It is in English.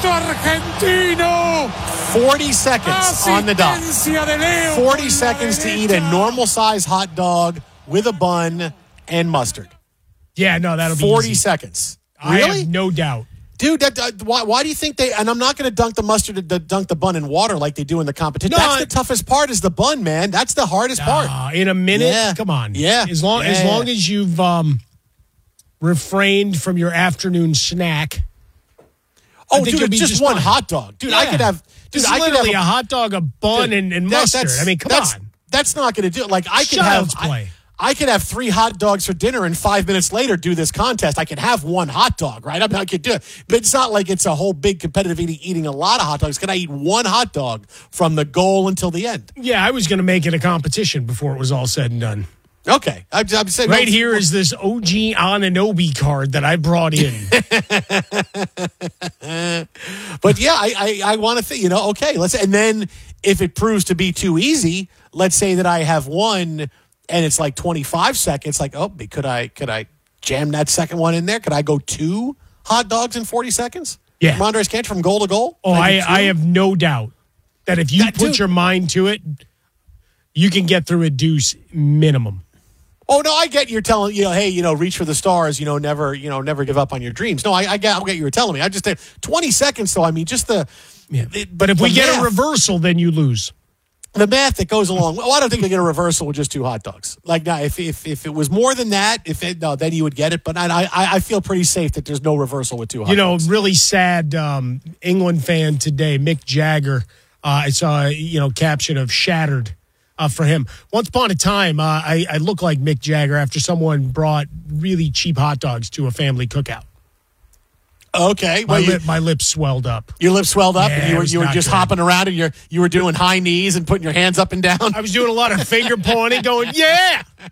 Augusto Argentino. 40 seconds on the dot. 40 seconds to eat a normal-size hot dog with a bun and mustard. Yeah, no, that'll be 40 easy. seconds. I Really? have no doubt. Dude, why do you think they – and I'm not going to dunk the mustard, dunk the bun in water like they do in the competition. No, That's the toughest part is the bun, man. That's the hardest part. In a minute? Yeah. Come on. Yeah. As long as you've refrained from your afternoon snack. Oh, dude, it's just one hot dog. Dude, I could have – Dude, literally a hot dog, a bun, and mustard. I mean, come on. That's not going to do it. Like, I could Child's play. I could have 3 hot dogs for dinner and 5 minutes later do this contest. I could have one hot dog, right? I could do it. But it's not like it's a whole big competitive eating a lot of hot dogs. Can I eat one hot dog from the goal until the end? Yeah, I was going to make it a competition before it was all said and done. Okay. I'm saying right here is this OG Anunoby card that I brought in. But yeah, I want to think, okay, and then if it proves to be too easy, let's say that I have one and it's like 25 seconds, like, could I jam that second one in there? Could I go 2 hot dogs in 40 seconds? Yeah. From Andres Cantor from goal to goal? Oh, I have no doubt that if you put your mind to it, you can get through a deuce minimum. Oh, no, I get you're telling, hey, reach for the stars, never give up on your dreams. No, I get you were telling me. I just 20 seconds, though. I mean, just the. Yeah. But if we get a reversal, then you lose. The math that goes along. Well, I don't think we get a reversal with just 2 hot dogs. Like, now, if it was more than that, then you would get it. But I feel pretty safe that there's no reversal with 2 hot dogs. Really sad England fan today, Mick Jagger. I saw a caption of shattered. For him. Once upon a time, I looked like Mick Jagger after someone brought really cheap hot dogs to a family cookout. Okay. My lips swelled up. Your lips swelled up, Yeah, and you were just hopping around, and you were doing high knees and putting your hands up and down. I was doing a lot of finger pointing, going, yeah!